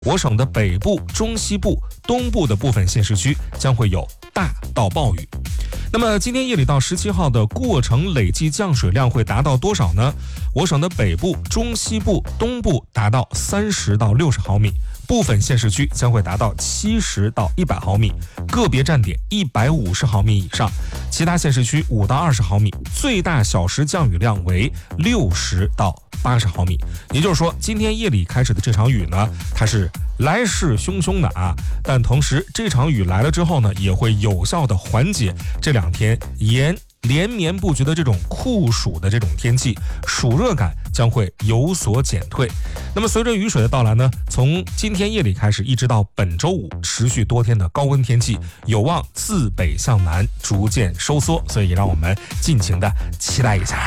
我省的北部、中西部、东部的部分县市区将会有大到暴雨。那么今天夜里到17号的过程累计降水量会达到多少呢？我省的北部、中西部、东部达到30到60毫米，部分县市区将会达到70到100毫米，个别站点150毫米以上，其他县市区5到20毫米，最大小时降雨量为60到80毫米。也就是说，今天夜里开始的这场雨呢，它是来势汹汹的啊，但同时这场雨来了之后呢，也会有效的缓解这2天连绵不绝的这种酷暑的这种天气，暑热感将会有所减退。那么随着雨水的到来呢，从今天夜里开始一直到本周五，持续多天的高温天气有望自北向南逐渐收缩，所以也让我们尽情的期待一下。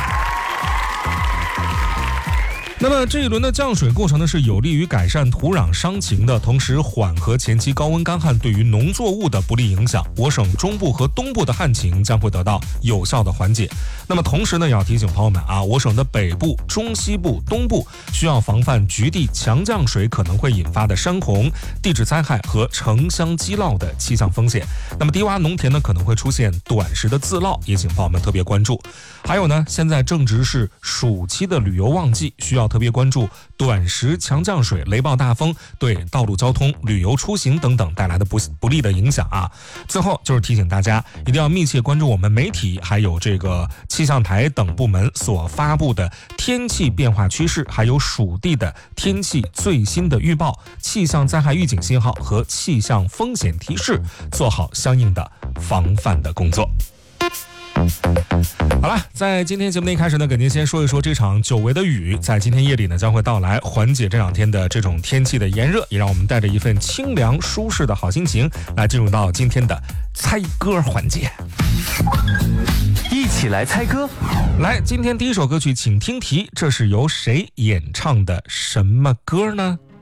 那么这一轮的降水过程呢，是有利于改善土壤伤情的，同时缓和前期高温干旱对于农作物的不利影响。我省中部和东部的旱情将会得到有效的缓解。那么同时呢，也要提醒朋友们啊，我省的北部、中西部、东部需要防范局地强降水可能会引发的山洪、地质灾害和城乡积涝的气象风险。那么低洼农田呢可能会出现短时的自涝，也请朋友们特别关注。还有呢，现在正值是暑期的旅游旺季，需要特别关注短时强降水、雷暴大风对道路交通、旅游出行等等带来的不利的影响啊。最后就是提醒大家，一定要密切关注我们媒体还有这个气象台等部门所发布的天气变化趋势，还有属地的天气最新的预报、气象灾害预警信号和气象风险提示，做好相应的防范的工作。好了，在今天节目的一开始呢，给您先说一说这场久违的雨，在今天夜里呢将会到来，缓解这2天的这种天气的炎热，也让我们带着一份清凉舒适的好心情来进入到今天的猜歌环节。 一起来猜歌。 来，今天第一首歌曲请听题，这是由谁演唱的什么歌呢？